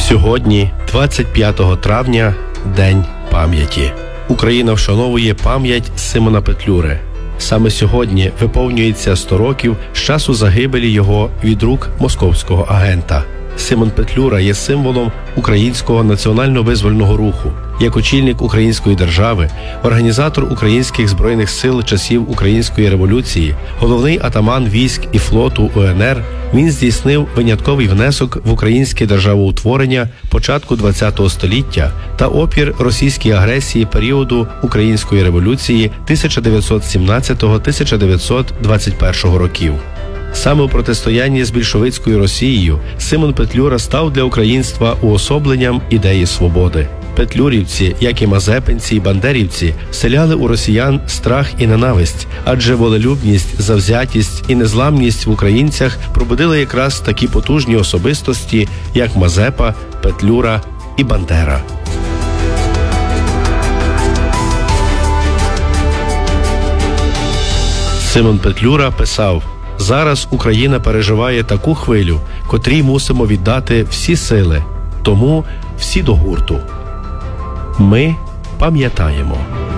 Сьогодні, 25 травня, День пам'яті. Україна вшановує пам'ять Симона Петлюри. Саме сьогодні виповнюється 100 років з часу загибелі його від рук московського агента. Симон Петлюра є символом українського національно-визвольного руху. Як очільник української держави, організатор українських збройних сил часів Української революції, головний атаман військ і флоту УНР, він здійснив винятковий внесок в українське державоутворення початку ХХ століття та опір російській агресії періоду Української революції 1917-1921 років. Саме у протистоянні з більшовицькою Росією Симон Петлюра став для українства уособленням ідеї свободи. Петлюрівці, як і мазепинці і бандерівці, вселяли у росіян страх і ненависть, адже волелюбність, завзятість і незламність в українцях пробудили якраз такі потужні особистості, як Мазепа, Петлюра і Бандера. Симон Петлюра писав: «Зараз Україна переживає таку хвилю, котрій мусимо віддати всі сили, тому всі до гурту». Ми пам'ятаємо.